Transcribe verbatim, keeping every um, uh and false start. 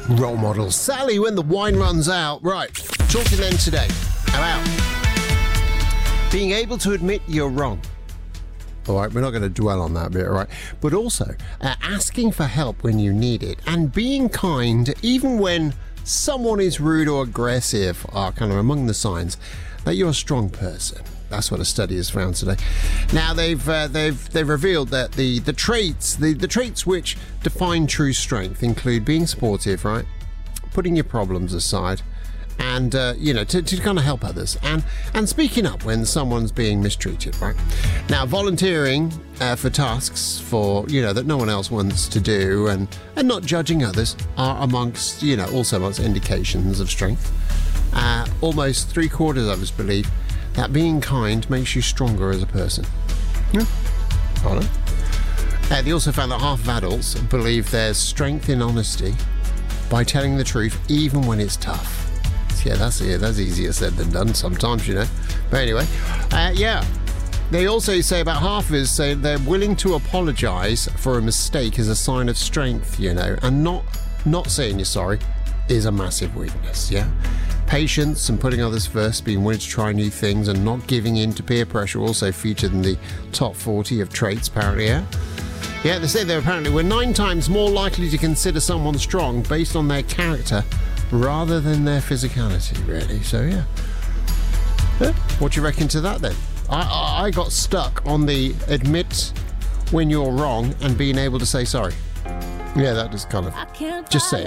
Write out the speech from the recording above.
Role model Sally when the wine runs out. Right, talking then today about being able to admit you're wrong. All right, we're not going to dwell on that bit, all right? But also uh, asking for help when you need it and being kind even when someone is rude or aggressive are kind of among the signs that you're a strong person. That's what a study has found today. Now they've uh, they've they've revealed that the the traits the, the traits which define true strength include being supportive, right, putting your problems aside, and uh, you know to, to kind of help others, and and speaking up when someone's being mistreated, right? Now volunteering uh, for tasks for you know that no one else wants to do, and and not judging others are amongst you know also amongst indications of strength. Uh, almost three quarters of us believe that being kind makes you stronger as a person. Yeah. I know. Uh, they also found that half of adults believe there's strength in honesty by telling the truth even when it's tough. Yeah, that's yeah, that's easier said than done sometimes, you know. But anyway, uh, yeah. They also say about half of us say they're willing to apologise for a mistake as a sign of strength, you know, and not not saying you're sorry is a massive weakness, yeah. Patience and putting others first, being willing to try new things and not giving in to peer pressure also featured in the top forty of traits, apparently, yeah? Yeah, they say they're apparently we're nine times more likely to consider someone strong based on their character rather than their physicality, really. So, yeah. yeah. What do you reckon to that, then? I, I, I got stuck on the admit when you're wrong and being able to say sorry. Yeah, that just kind of... Just say it.